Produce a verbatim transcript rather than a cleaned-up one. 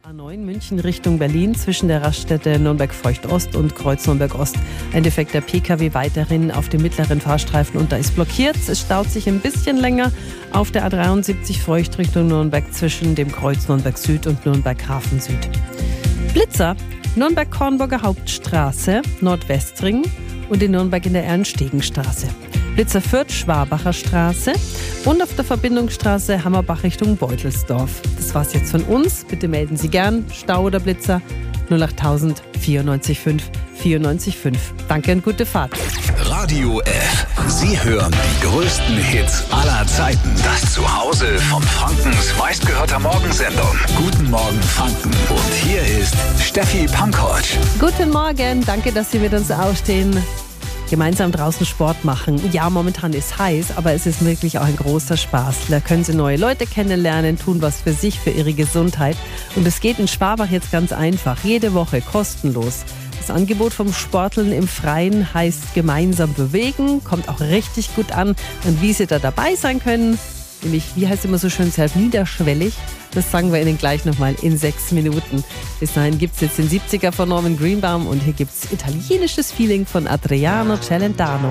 A neun München Richtung Berlin zwischen der Raststätte Nürnberg-Feucht-Ost und Kreuz Nürnberg-Ost. Ein defekter P K W weiterhin auf dem mittleren Fahrstreifen und da ist blockiert. Es staut sich ein bisschen länger auf der A dreiundsiebzig Feucht Richtung Nürnberg zwischen dem Kreuz Nürnberg-Süd und Nürnberg-Hafen-Süd. Blitzer, Nürnberg-Kornburger Hauptstraße, Nordwestring und in Nürnberg in der Ernstegenstraße. Blitzer Fürth, Schwabacher Straße und auf der Verbindungsstraße Hammerbach Richtung Beutelsdorf. Das war's jetzt von uns. Bitte melden Sie gern Stau oder Blitzer null acht null null vierundneunzig fünf vierundneunzig fünf. Danke und gute Fahrt. Radio F. Sie hören die größten Hits aller Zeiten. Das Zuhause von Frankens meistgehörter Morgensendung. Guten Morgen Franken. Und hier ist Steffi Pankovic. Guten Morgen. Danke, dass Sie mit uns aufstehen. Gemeinsam draußen Sport machen. Ja, momentan ist heiß, aber es ist wirklich auch ein großer Spaß. Da können Sie neue Leute kennenlernen, tun was für sich, für Ihre Gesundheit. Und es geht in Schwabach jetzt ganz einfach. Jede Woche kostenlos. Das Angebot vom Sporteln im Freien heißt gemeinsam bewegen. Kommt auch richtig gut an. Und wie Sie da dabei sein können, nämlich, wie heißt es immer so schön, selbst niederschwellig. Das sagen wir Ihnen gleich nochmal in sechs Minuten. Bis dahin gibt es jetzt den siebziger von Norman Greenbaum und hier gibt es italienisches Feeling von Adriano Celentano.